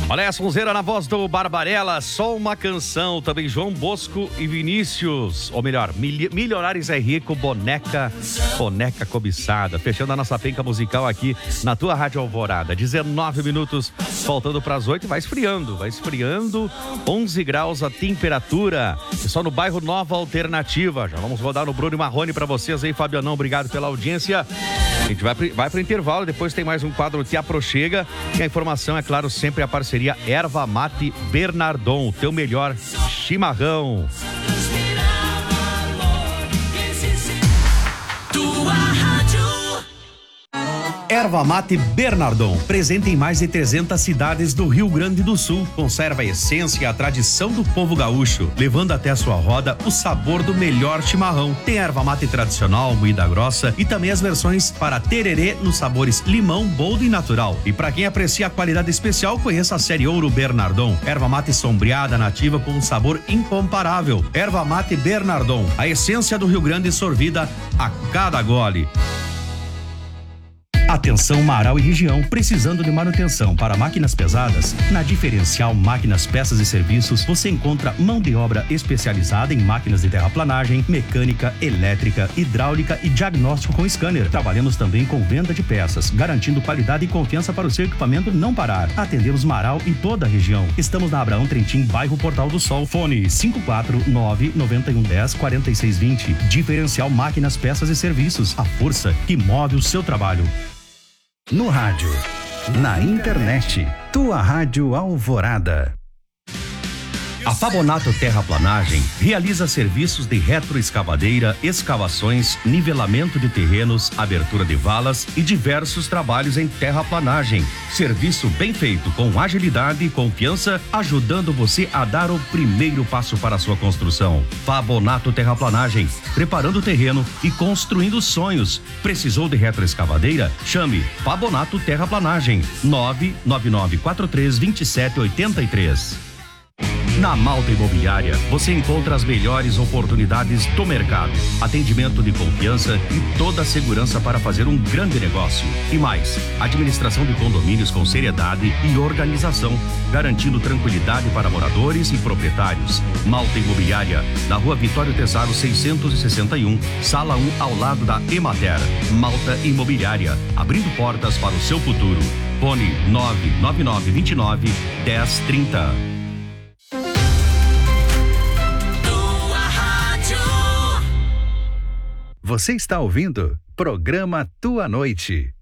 Olha a sonzeira na voz do Barbarella, só uma canção. Também João Bosco e Vinícius. Ou melhor, Milionários é Rico, boneca cobiçada. Fechando a nossa penca musical aqui na tua Rádio Alvorada. 19 minutos, faltando para as 8. Vai esfriando. 11 graus a temperatura. E só no bairro Nova Alternativa. Já vamos rodar no Bruno e Marrone para vocês aí, Fabianão. Obrigado pela audiência. A gente vai para o intervalo, depois tem mais um quadro que aproxega. E a informação, é claro, sempre a parceria Erva Mate Bernardon, teu melhor chimarrão. Erva Mate Bernardon, presente em mais de 300 cidades do Rio Grande do Sul. Conserva a essência e a tradição do povo gaúcho, levando até a sua roda o sabor do melhor chimarrão. Tem erva mate tradicional, moída grossa e também as versões para tererê nos sabores limão, boldo e natural. E para quem aprecia a qualidade especial, conheça a série Ouro Bernardon. Erva mate sombreada, nativa, com um sabor incomparável. Erva Mate Bernardon, a essência do Rio Grande sorvida a cada gole. Atenção Marau e região, precisando de manutenção para máquinas pesadas? Na Diferencial Máquinas, Peças e Serviços você encontra mão de obra especializada em máquinas de terraplanagem, mecânica, elétrica, hidráulica e diagnóstico com scanner. Trabalhamos também com venda de peças, garantindo qualidade e confiança para o seu equipamento não parar. Atendemos Marau e toda a região. Estamos na Abraão Trentin, bairro Portal do Sol. Fone 549-9110-4620. Diferencial Máquinas, Peças e Serviços. A força que move o seu trabalho. No rádio, na internet, tua Rádio Alvorada. A Fabonato Terraplanagem realiza serviços de retroescavadeira, escavações, nivelamento de terrenos, abertura de valas e diversos trabalhos em terraplanagem. Serviço bem feito, com agilidade e confiança, ajudando você a dar o primeiro passo para a sua construção. Fabonato Terraplanagem, preparando o terreno e construindo sonhos. Precisou de retroescavadeira? Chame Fabonato Terraplanagem, 999432783. Na Malta Imobiliária, você encontra as melhores oportunidades do mercado, atendimento de confiança e toda a segurança para fazer um grande negócio. E mais, administração de condomínios com seriedade e organização, garantindo tranquilidade para moradores e proprietários. Malta Imobiliária, na Rua Vitório Tesaro 661, Sala 1, ao lado da Emater. Malta Imobiliária, abrindo portas para o seu futuro. Fone 99929-1030. Você está ouvindo Programa Tua Noite.